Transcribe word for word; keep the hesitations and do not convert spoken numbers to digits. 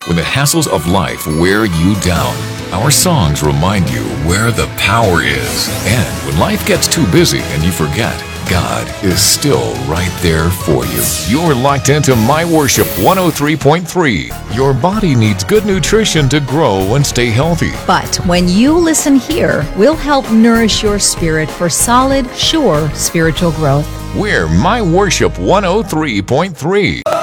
when the hassles of life wear you down. Our songs remind you where the power is. And when life gets too busy and you forget, God is still right there for you. You're locked into My Worship one oh three point three. Your body needs good nutrition to grow and stay healthy. But when you listen here, we'll help nourish your spirit for solid, sure spiritual growth. We're My Worship one oh three point three.